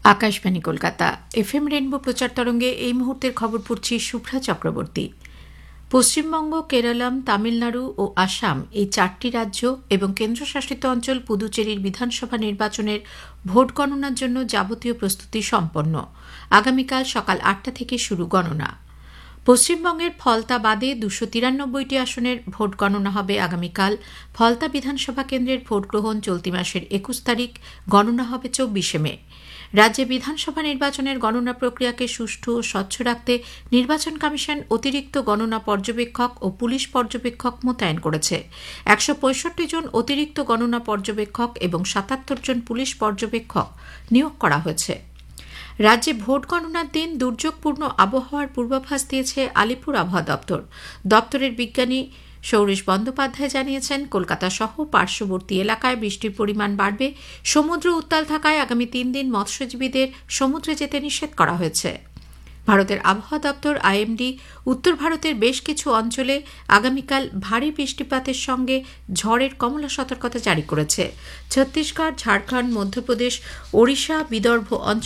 Akashvani Kolkata FM rainbow প্রচার তরঙ্গে এই মুহূর্তের খবর পড়ছি শুভ্রা চক্রবর্তী। পশ্চিমবঙ্গ, কেরালাম, তামিলনাড়ু ও আসাম এই 4টি রাজ্য এবং কেন্দ্রশাসিত অঞ্চল পুদুচেরির বিধানসভা নির্বাচনের ভোট গণনার জন্য যাবতীয় প্রস্তুতি সম্পন্ন। আগামীকাল সকাল 8টা থেকে শুরু গণনা। পশ্চিমবঙ্গের ফলতা বাদে 293টি আসনের ভোট গণনা হবে আগামীকাল। ফলতা বিধানসভা কেন্দ্রের ভোট গ্রহণ চলতি মাসের 21 তারিখ, গণনা হবে 24 মে। রাজ্যে বিধানসভা নির্বাচনের গণনা প্রক্রিয়াকে সুষ্ঠু ও স্বচ্ছ রাখতে নির্বাচন কমিশন অতিরিক্ত গণনা পর্যবেক্ষক ও পুলিশ পর্যবেক্ষক মোতায়েন করেছে। 165 জন অতিরিক্ত গণনা পর্যবেক্ষক এবং 77 জন পুলিশ পর্যবেক্ষক নিয়োগ করা হয়েছে। রাজ্যে ভোট গণনার দিন দুর্যোগপূর্ণ আবহাওয়ার পূর্বাভাস দিয়েছে আলিপুর আবহাওয়া দপ্তর। দপ্তরের বিজ্ঞানী সৌরেশ বন্দ্যোপাধ্যায় জানিয়েছেন, কলকাতা সহ পার্শ্ববর্তী এলাকায় বৃষ্টির পরিমাণ বাড়বে। সমুদ্র উত্তাল থাকায় আগামী 3 দিন মৎস্যজীবীদের সমুদ্রে যেতে নিষেধ করা হয়েছে। ভারতের আবহাওয়া দপ্তর আইএমডি উত্তর ভারতের বেশ কিছু অঞ্চলে আগামীকাল ভারী বৃষ্টিপাতের সঙ্গে ঝড়ের কমলা সতর্কতা জারি করেছে। ছত্তিশগড়, ঝাড়খণ্ড, মধ্যপ্রদেশ, ওড়িশা, বিদর্ভ অঞ্চল